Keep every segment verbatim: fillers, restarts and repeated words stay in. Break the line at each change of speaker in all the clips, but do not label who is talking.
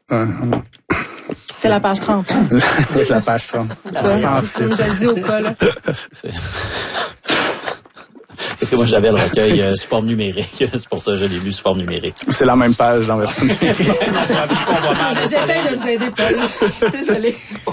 Euh,
C'est la page trente.
la page trente.
Comme je le dis au cas, là.
Parce que moi, j'avais le recueil euh, sous forme numérique. C'est pour ça que je l'ai lu sous forme numérique.
C'est la même page dans la version numérique.
J'essaie de vous aider, Paul. Je suis désolée.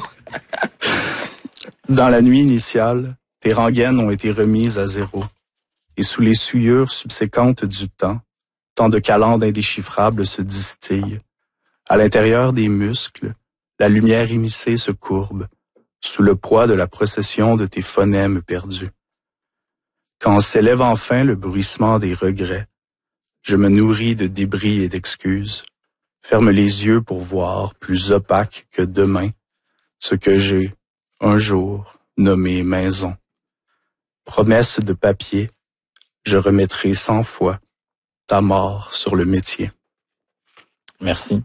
Dans la nuit initiale, tes rengaines ont été remises à zéro. Et sous les souillures subséquentes du temps, tant de calendes indéchiffrables se distillent. À l'intérieur des muscles, la lumière émissée se courbe, sous le poids de la procession de tes phonèmes perdus. Quand s'élève enfin le bruissement des regrets, je me nourris de débris et d'excuses, ferme les yeux pour voir, plus opaque que demain, ce que j'ai, un jour, nommé maison. Promesse de papier, je remettrai cent fois ta mort sur le métier.
Merci.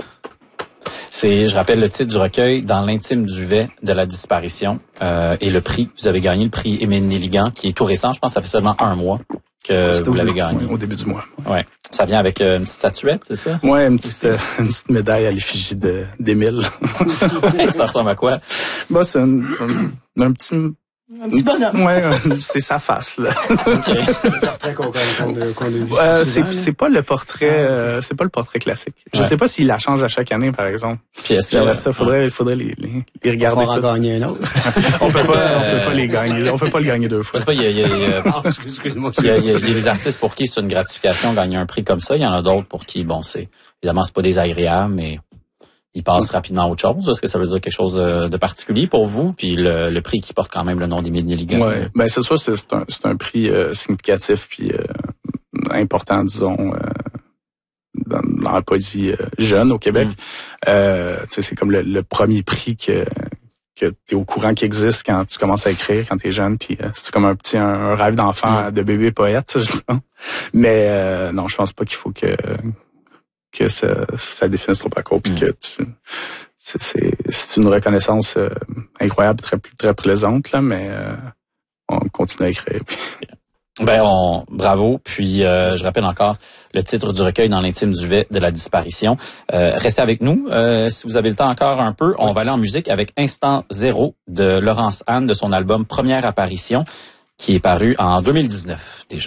C'est, je rappelle le titre du recueil, Dans l'intime duvet de la disparition, euh, et le prix. Vous avez gagné le prix Émile Nelligan, qui est tout récent. Je pense que ça fait seulement un mois que
C'était
vous l'avez gagné.
Oui, au début du mois.
Ouais. Ça vient avec euh, une petite statuette, c'est ça?
Ouais, une petite, euh, une petite médaille à l'effigie de, d'Émile.
Ça ressemble à quoi?
Bah, c'est un, un, un petit...
Un petit bonhomme.
Ouais, c'est sa face, là.
Okay.
C'est le portrait qu'on, qu'on, qu'on a vu.
Euh, c'est,
souvent,
c'est pas le portrait, euh, c'est pas le portrait classique. Je
Ouais.
sais pas s'il la change à chaque année, par exemple.
Puis est-ce que,
J'aimerais ça, faudrait, faudrait les, les, les regarder.
On va en
tout.
gagner un autre.
On peut
Parce
pas,
que,
on peut pas les gagner. On peut pas le gagner deux
je
fois.
sais pas, il y a, il y a, il y a,
Ah, excuse-moi.
il y a, il y a- il y a des artistes pour qui c'est une gratification gagner un prix comme ça. Il y en a d'autres pour qui, bon, c'est, évidemment, c'est pas désagréable, mais ils passent rapidement à autre chose. Est-ce que ça veut dire quelque chose de, de particulier pour vous? Puis le, le prix qui porte quand même le nom d'Émile Nelligan.
Ouais. Ben, c'est sûr, c'est, c'est un, c'est un prix euh, significatif puis euh, important, disons, euh, dans, dans la poésie euh, jeune au Québec.
Mm.
Euh, tu sais, c'est comme le, le premier prix que que t'es au courant qu'il existe quand tu commences à écrire, quand t'es jeune, puis euh, c'est comme un petit un, un rêve d'enfant,
Mm.
de bébé poète, justement. Mais euh, non, je pense pas qu'il faut que que ça, ça définisse ton parcours, puis
Mm.
que tu c'est, c'est, c'est une reconnaissance euh, incroyable, très très plaisante là, mais euh, on continue à écrire. Puis...
Ben, on, bravo. Puis, euh, je rappelle encore le titre du recueil, Dans l'intime duvet de la disparition. Euh, restez avec nous. Euh, si vous avez le temps encore un peu, on va aller en musique avec Instant Zéro de Laurence Anne, de son album Première apparition, qui est paru en deux mille dix-neuf déjà.